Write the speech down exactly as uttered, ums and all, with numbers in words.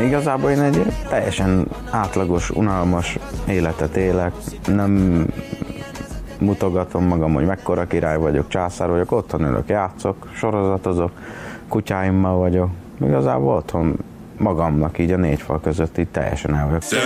Igazából én egy teljesen átlagos, unalmas életet élek, nem mutogatom magam, hogy mekkora király vagyok, császár vagyok, otthon ülök, játszok, sorozatozok, kutyáimmal vagyok, igazából otthon magamnak így a négy fal között így teljesen el vagyok.